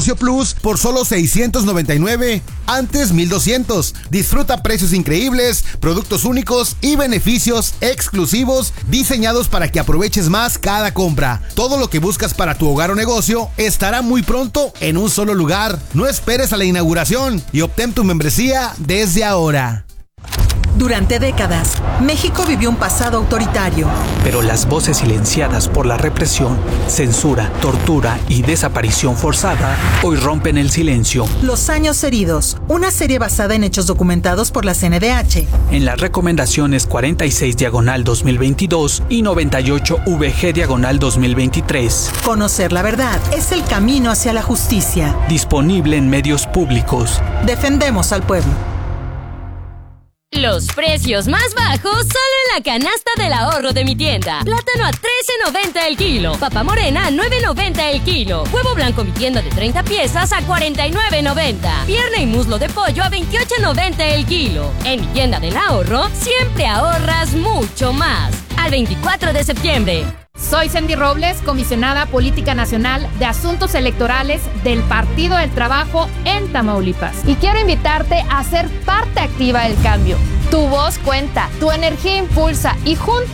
Plus por solo $699, antes $1,200. Disfruta precios increíbles, productos únicos y beneficios exclusivos diseñados para que aproveches más cada compra. Todo lo que buscas para tu hogar o negocio estará muy pronto en un solo lugar. No esperes a la inauguración y obtén tu membresía desde ahora. Durante décadas, México vivió un pasado autoritario. Pero las voces silenciadas por la represión, censura, tortura y desaparición forzada hoy rompen el silencio. Los años heridos, una serie basada en hechos documentados por la CNDH. En las recomendaciones 46/2022 y 98VG/2023. Conocer la verdad es el camino hacia la justicia. Disponible en medios públicos. Defendemos al pueblo. Los precios más bajos solo en la canasta del ahorro de mi tienda. Plátano a $13.90 el kilo. Papa morena a $9.90 el kilo. Huevo blanco mi tienda de 30 piezas a $49.90. Pierna y muslo de pollo a $28.90 el kilo. En mi tienda del ahorro siempre ahorras mucho más. Al 24 de septiembre. Soy Sandy Robles, comisionada política nacional de asuntos electorales del Partido del Trabajo en Tamaulipas. Y quiero invitarte a ser parte activa del cambio. Tu voz cuenta, tu energía impulsa y juntos